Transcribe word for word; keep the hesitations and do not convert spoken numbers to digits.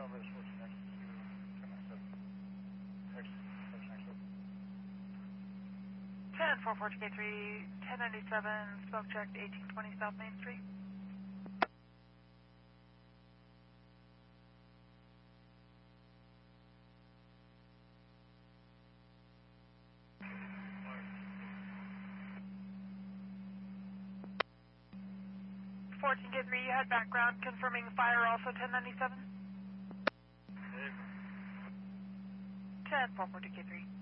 ten four four K three, ten ninety-seven, smoke checked, eighteen twenty South Main Street. fourteen K three, you had background confirming fire also ten ninety-seven? ten four four K three.